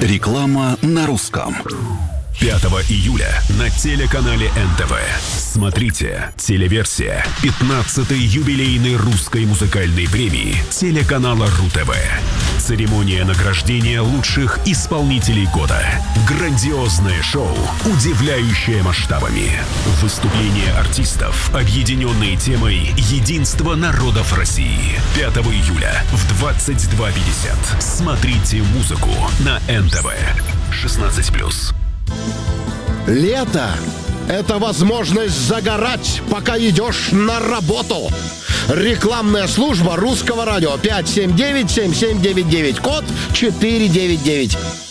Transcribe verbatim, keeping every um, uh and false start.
Реклама на русском. пятого июля на телеканале эн тэ вэ. Смотрите телеверсия пятнадцатой юбилейной русской музыкальной премии телеканала РУ-ТВ. Церемония награждения лучших исполнителей года. Грандиозное шоу, удивляющее масштабами. Выступления артистов, объединенные темой «Единство народов России». пятого июля в двадцать два пятьдесят. Смотрите музыку на эн тэ вэ. шестнадцать плюс. Лето – это возможность загорать, пока идешь на работу. Рекламная служба Русского радио. Пять семь девять семь семь девять девять. Код четыре девять девять.